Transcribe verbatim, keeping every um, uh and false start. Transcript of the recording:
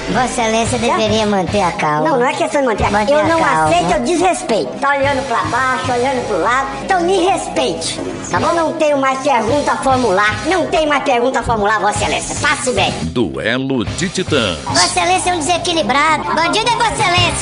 Vossa Excelência deveria manter a calma. Não, não é questão de manter a calma. Manter Eu a não calma. aceito, eu desrespeito. Tá olhando pra baixo, olhando pro lado. Então me respeite. Tá bom? Não tenho mais pergunta a formular. Não tenho mais pergunta a formular, Vossa Excelência. Passe bem. Duelo de Titãs. Vossa Excelência é um desequilibrado. Bandido é Vossa Excelência.